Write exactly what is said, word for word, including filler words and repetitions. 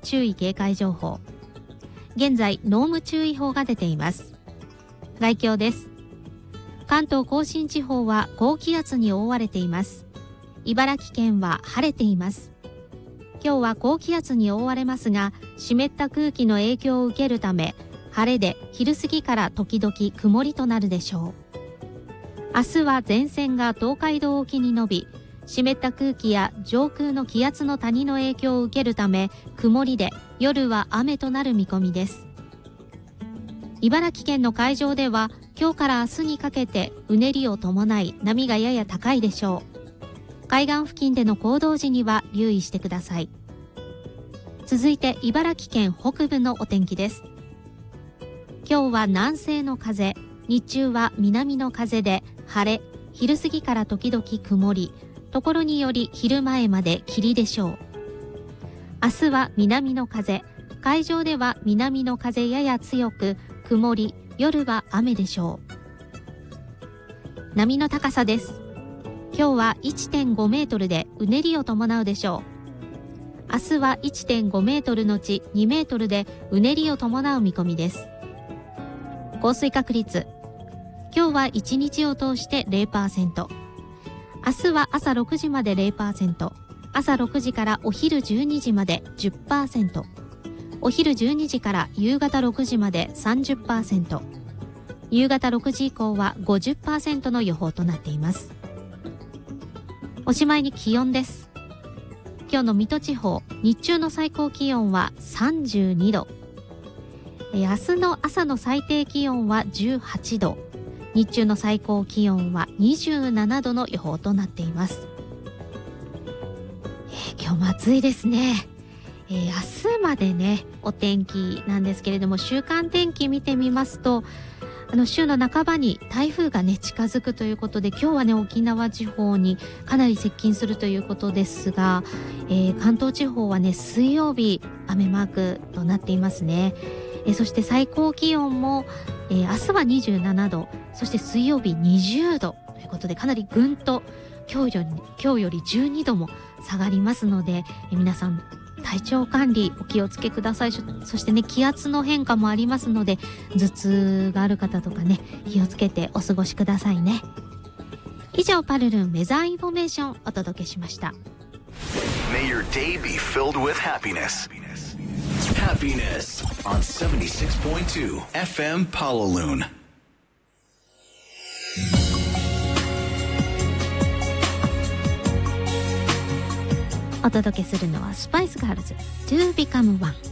注意警戒情報。現在濃霧注意報が出ています。概況です。関東甲信地方は高気圧に覆われています。茨城県は晴れています。今日は高気圧に覆われますが、湿った空気の影響を受けるため、晴れで昼過ぎから時々曇りとなるでしょう。明日は前線が東海道沖に伸び、湿った空気や上空の気圧の谷の影響を受けるため、曇りで夜は雨となる見込みです。茨城県の海上では今日から明日にかけてうねりを伴い波がやや高いでしょう。海岸付近での行動時には留意してください。続いて茨城県北部のお天気です。今日は南西の風、日中は南の風で晴れ、昼過ぎから時々曇り、ところにより昼前まで霧でしょう。明日は南の風、海上では南の風やや強く曇り、夜は雨でしょう。波の高さです。今日は いってんご メートルでうねりを伴うでしょう。明日は いってんご メートルのちにメートルでうねりを伴う見込みです。降水確率、今日は一日を通して ゼロパーセント、明日は朝ろくじまで ゼロパーセント、朝ろくじからお昼じゅうにじまで じゅっパーセント、お昼じゅうにじから夕方ろくじまで さんじゅっパーセント、夕方ろくじ以降は ごじゅっパーセント の予報となっています。おしまいに気温です。今日の水戸地方、日中の最高気温はさんじゅうにど、明日の朝の最低気温はじゅうはちど、日中の最高気温はにじゅうななどの予報となっています。えー、今日も暑いですね。えー、明日までねお天気なんですけれども、週間天気見てみますと、あの週の半ばに台風がね近づくということで、今日はね沖縄地方にかなり接近するということですが、えー、関東地方はね水曜日雨マークとなっていますね。えー、そして最高気温も、えー、明日はにじゅうななど、そして水曜日にじゅうどということで、かなりぐんと今日より、今日よりじゅうにども下がりますので、えー、皆さん体調管理お気をつけください。そしてね気圧の変化もありますので、頭痛がある方とかね気をつけてお過ごしくださいね。以上、パルルンウェザーインフォメーションお届けしました。 May your day be filled with happiness. Happiness on セブンティシックスポイントツー エフエム Palaloon。 お届けするのはスパイスガールズ To Become One。